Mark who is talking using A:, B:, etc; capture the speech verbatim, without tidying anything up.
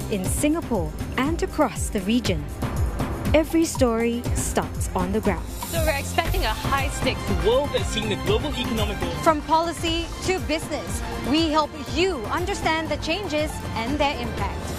A: in Singapore and across the region. Every story starts on the ground.
B: So we're expecting a high-stakes
C: world that's seeing the global economic growth.
A: From policy to business, we help you understand the changes and their impact.